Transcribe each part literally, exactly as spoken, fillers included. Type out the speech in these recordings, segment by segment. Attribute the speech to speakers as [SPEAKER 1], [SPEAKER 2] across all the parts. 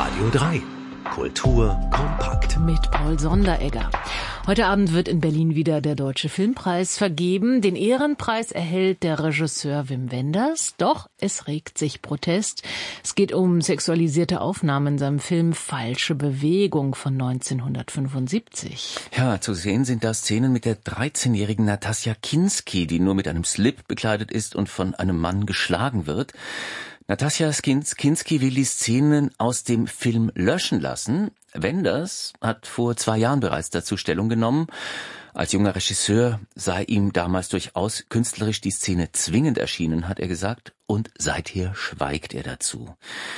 [SPEAKER 1] Radio drei. Kultur kompakt.
[SPEAKER 2] Mit Paul Sonderegger. Heute Abend wird in Berlin wieder der Deutsche Filmpreis vergeben. Den Ehrenpreis erhält der Regisseur Wim Wenders. Doch es regt sich Protest. Es geht um sexualisierte Aufnahmen in seinem Film Falsche Bewegung von neunzehnhundertfünfundsiebzig.
[SPEAKER 3] Ja, zu sehen sind da Szenen mit der dreizehnjährigen Natasja Kinski, die nur mit einem Slip bekleidet ist und von einem Mann geschlagen wird. Natasja Kinski will die Szenen aus dem Film löschen lassen. Wenders hat vor zwei Jahren bereits dazu Stellung genommen. Als junger Regisseur sei ihm damals durchaus künstlerisch die Szene zwingend erschienen, hat er gesagt, und seither schweigt er dazu.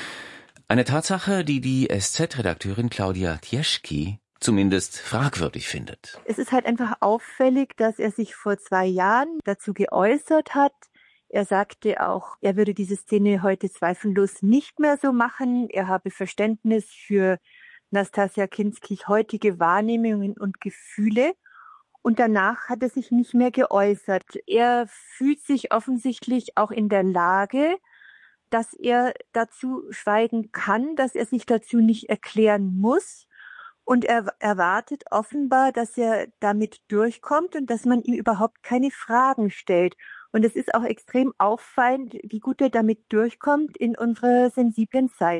[SPEAKER 3] Eine Tatsache, die die S Z-Redakteurin Claudia Tieschki zumindest fragwürdig findet.
[SPEAKER 4] Es ist halt einfach auffällig, dass er sich vor zwei Jahren dazu geäußert hat. Er sagte auch, er würde diese Szene heute zweifellos nicht mehr so machen. Er habe Verständnis für Natasja Kinskis heutige Wahrnehmungen und Gefühle. Und danach hat er sich nicht mehr geäußert. Er fühlt sich offensichtlich auch in der Lage, dass er dazu schweigen kann, dass er sich dazu nicht erklären muss. Und er erwartet offenbar, dass er damit durchkommt und dass man ihm überhaupt keine Fragen stellt. Und es ist auch extrem auffallend, wie gut er damit durchkommt in unserer sensiblen Zeit.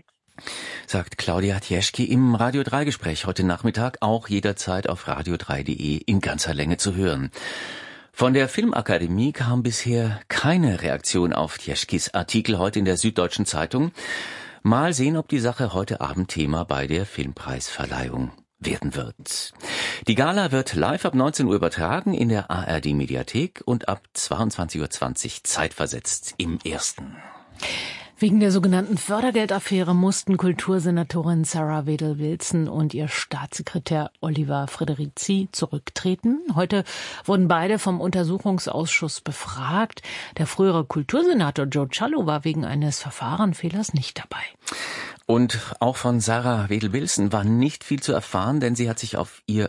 [SPEAKER 3] Sagt Claudia Tieschki im Radio drei Gespräch heute Nachmittag, auch jederzeit auf radio drei punkt de in ganzer Länge zu hören. Von der Filmakademie kam bisher keine Reaktion auf Tieschkis Artikel heute in der Süddeutschen Zeitung. Mal sehen, ob die Sache heute Abend Thema bei der Filmpreisverleihung werden wird. Die Gala wird live ab neunzehn Uhr übertragen in der A R D-Mediathek und ab zweiundzwanzig Uhr zwanzig zeitversetzt im Ersten.
[SPEAKER 2] Wegen der sogenannten Fördergeldaffäre mussten Kultursenatorin Sarah Wedel-Wilson und ihr Staatssekretär Oliver Frederici zurücktreten. Heute wurden beide vom Untersuchungsausschuss befragt. Der frühere Kultursenator Joe Cialo war wegen eines Verfahrenfehlers nicht dabei.
[SPEAKER 3] Und auch von Sarah Wedel-Wilson war nicht viel zu erfahren, denn sie hat sich auf ihr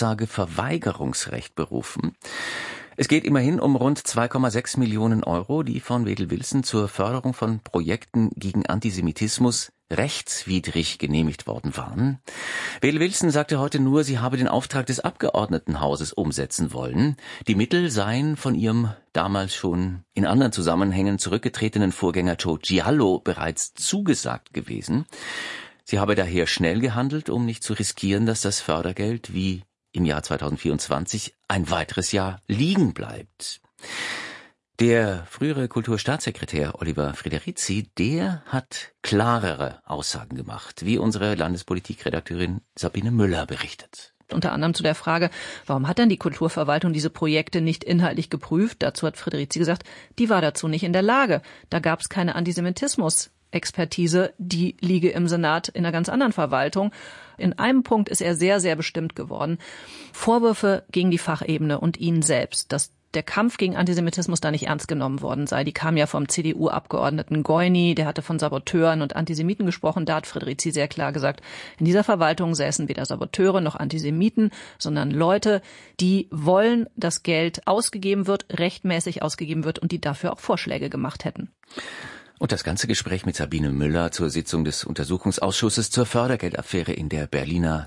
[SPEAKER 3] Aussageverweigerungsrecht berufen. Es geht immerhin um rund zwei Komma sechs Millionen Euro, die von Wedel-Wilson zur Förderung von Projekten gegen Antisemitismus rechtswidrig genehmigt worden waren. Wedel-Wilson sagte heute nur, sie habe den Auftrag des Abgeordnetenhauses umsetzen wollen. Die Mittel seien von ihrem damals schon in anderen Zusammenhängen zurückgetretenen Vorgänger Joe Cialo bereits zugesagt gewesen. Sie habe daher schnell gehandelt, um nicht zu riskieren, dass das Fördergeld wie im Jahr zweitausendvierundzwanzig ein weiteres Jahr liegen bleibt. Der frühere Kulturstaatssekretär Oliver Frederici, der hat klarere Aussagen gemacht, wie unsere Landespolitikredakteurin Sabine Müller berichtet.
[SPEAKER 5] Unter anderem zu der Frage, warum hat denn die Kulturverwaltung diese Projekte nicht inhaltlich geprüft? Dazu hat Frederici gesagt, die war dazu nicht in der Lage. Da gab es keine Antisemitismus. Expertise, die liege im Senat in einer ganz anderen Verwaltung. In einem Punkt ist er sehr, sehr bestimmt geworden. Vorwürfe gegen die Fachebene und ihn selbst, dass der Kampf gegen Antisemitismus da nicht ernst genommen worden sei. Die kam ja vom C D U-Abgeordneten Goini, der hatte von Saboteuren und Antisemiten gesprochen. Da hat Frederici sehr klar gesagt, in dieser Verwaltung säßen weder Saboteure noch Antisemiten, sondern Leute, die wollen, dass Geld ausgegeben wird, rechtmäßig ausgegeben wird und die dafür auch Vorschläge gemacht hätten.
[SPEAKER 3] Und das ganze Gespräch mit Sabine Müller zur Sitzung des Untersuchungsausschusses zur Fördergeldaffäre in der Berliner